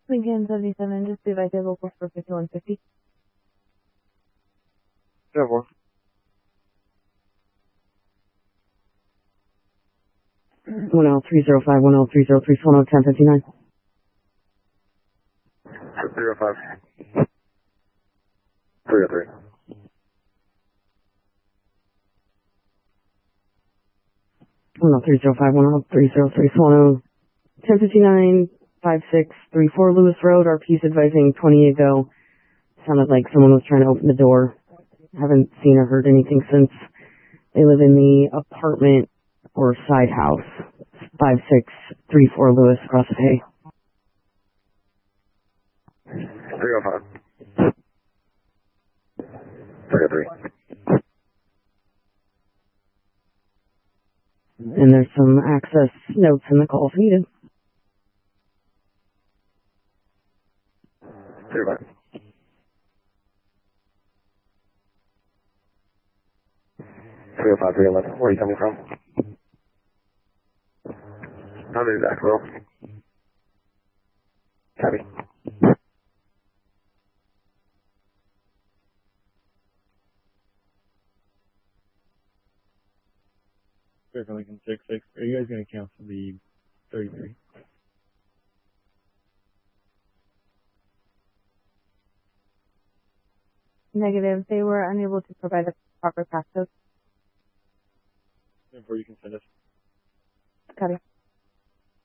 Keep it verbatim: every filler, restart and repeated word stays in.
Lincoln seventy-seven, just be advised local for fifty-one fifty. Yeah, boy. one L three zero five, one L three zero three, one L ten fifty-nine. zero five. three oh three. one L three zero five, one L three zero three, one L ten fifty-nine, five six three four Lewis Road. R P's advising twenty ago. Sounded like someone was trying to open the door. Haven't seen or heard anything since. They live in the apartment or side house. five six three four Lewis, across the hay. three oh five. three oh three. And there's some access notes in the calls needed. three oh five. three oh five, three eleven. Where are you coming from? I'm in Zachville. Copy. Lincoln six six. Are you guys going to cancel the thirty-three? Negative. They were unable to provide the proper passcode. Therefore, you can send us. Copy.